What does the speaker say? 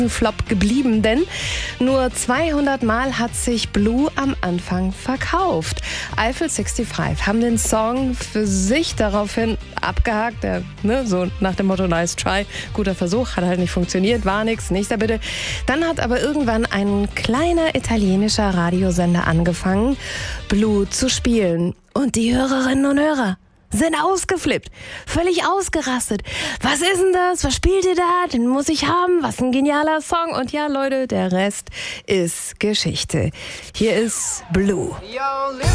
Flop geblieben, denn nur 200 Mal hat sich Blue am Anfang verkauft. Eiffel 65 haben den Song für sich daraufhin abgehakt, so nach dem Motto nice try, guter Versuch, hat halt nicht funktioniert, war nix, nächster bitte. Dann hat aber irgendwann ein kleiner italienischer Radiosender angefangen, Blue zu spielen. Und die Hörerinnen und Hörer sind ausgeflippt, völlig ausgerastet. Was ist denn das? Was spielt ihr da? Den muss ich haben. Was ein genialer Song. Und ja, Leute, der Rest ist Geschichte. Hier ist Blue.